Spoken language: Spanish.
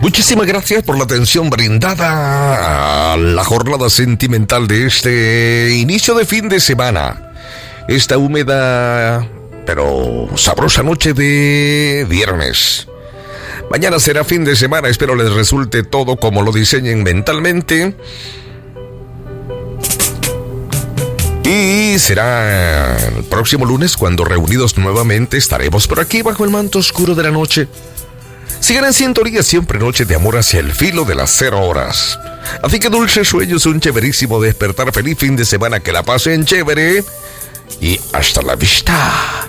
Muchísimas gracias por la atención brindada a la jornada sentimental de este inicio de fin de semana. Esta húmeda pero sabrosa noche de viernes. Mañana será fin de semana, espero les resulte todo como lo diseñen mentalmente. Y será el próximo lunes cuando reunidos nuevamente estaremos por aquí bajo el manto oscuro de la noche. Sigan en sintonía, siempre noche de amor hacia el filo de las 0 horas. Así que dulces sueños, un chéverísimo despertar, feliz fin de semana, que la pasen chévere y hasta la vista.